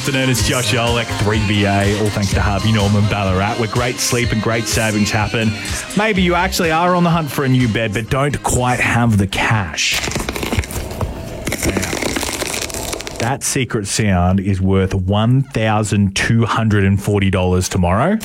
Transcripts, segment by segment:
afternoon. It's Josh Olek, 3BA, all thanks to Harvey Norman Ballarat, where great sleep and great savings happen. Maybe you actually are on the hunt for a new bed, but don't quite have the cash. Now, that secret sound is worth $1,240 tomorrow.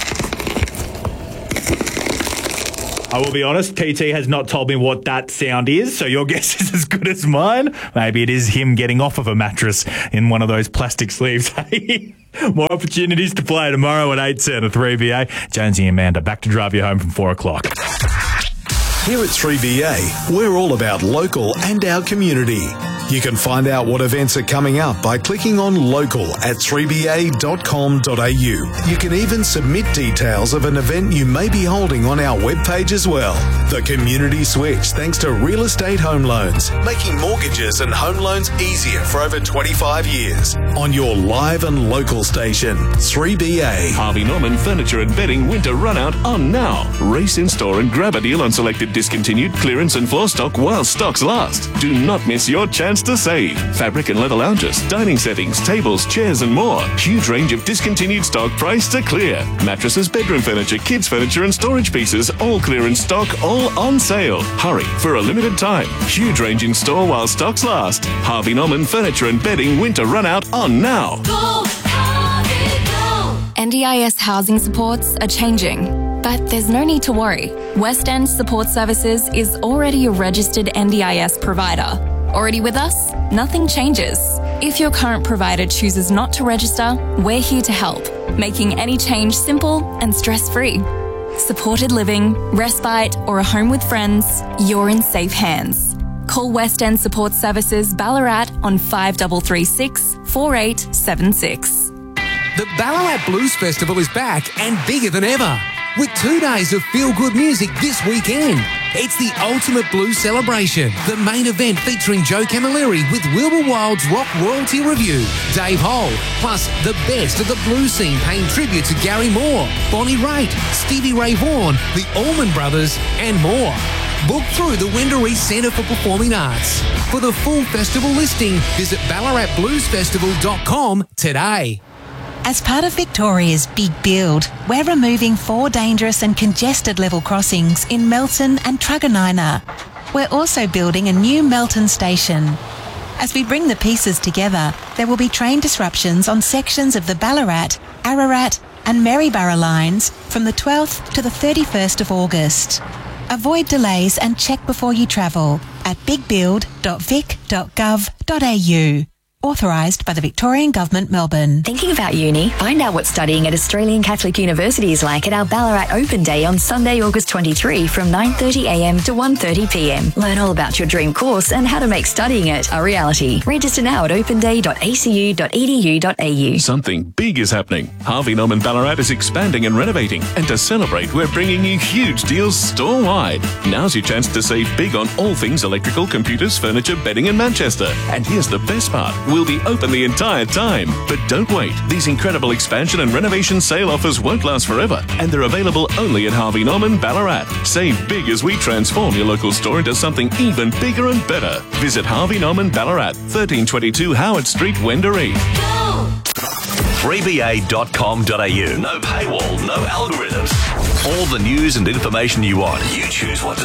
I will be honest, PT has not told me what that sound is, so your guess is as good as mine. Maybe it is him getting off of a mattress in one of those plastic sleeves. Hey, more opportunities to play tomorrow at 8:10 at 3BA. Jonesy and Amanda back to drive you home from 4 o'clock. Here at 3BA, we're all about local and our community. You can find out what events are coming up by clicking on local at 3ba.com.au. You can even submit details of an event you may be holding on our webpage as well. The Community Switch, thanks to Real Estate Home Loans, making mortgages and home loans easier for over 25 years. On your live and local station, 3BA. Harvey Norman Furniture and Bedding Winter Runout on now. Race in store and grab a deal on selected discontinued, clearance and floor stock while stocks last. Do not miss your chance to save. Fabric and leather lounges, dining settings, tables, chairs and more. Huge range of discontinued stock priced to clear. Mattresses, bedroom furniture, kids furniture and storage pieces, all clearance stock, all on sale. Hurry for a limited time. Huge range in store while stocks last. Harvey Norman Furniture and Bedding Winter Runout on now. Go, Harvey, go. NDIS housing supports are changing, but there's no need to worry. West End Support Services is already a registered NDIS provider. Already with us? Nothing changes. If your current provider chooses not to register, we're here to help, making any change simple and stress-free. Supported living, respite, or a home with friends, you're in safe hands. Call West End Support Services Ballarat on 5336 4876. The Ballarat Blues Festival is back and bigger than ever, with 2 days of feel-good music this weekend. It's the ultimate blues celebration. The main event featuring Joe Camilleri with Wilbur Wilde's Rock Royalty Review, Dave Hole, plus the best of the blues scene paying tribute to Gary Moore, Bonnie Raitt, Stevie Ray Vaughan, the Allman Brothers, and more. Book through the Wendouree Centre for Performing Arts. For the full festival listing, visit ballaratbluesfestival.com today. As part of Victoria's Big Build, we're removing 4 dangerous and congested level crossings in Melton and Truganina. We're also building a new Melton station. As we bring the pieces together, there will be train disruptions on sections of the Ballarat, Ararat and Maryborough lines from the 12th to the 31st of August. Avoid delays and check before you travel at bigbuild.vic.gov.au. Authorised by the Victorian Government, Melbourne. Thinking about uni? Find out what studying at Australian Catholic University is like at our Ballarat Open Day on Sunday, August 23 from 9:30am to 1:30pm. Learn all about your dream course and how to make studying it a reality. Register now at openday.acu.edu.au. Something big is happening. Harvey Norman Ballarat is expanding and renovating, and to celebrate, we're bringing you huge deals store-wide. Now's your chance to save big on all things electrical, computers, furniture, bedding and Manchester. And here's the best part. We'll be open the entire time. But don't wait. These incredible expansion and renovation sale offers won't last forever, and they're available only at Harvey Norman Ballarat. Save big as we transform your local store into something even bigger and better. Visit Harvey Norman Ballarat, 1322 Howard Street, Wendouree. 3ba.com.au. No paywall, no algorithms. All the news and information you want. You choose what to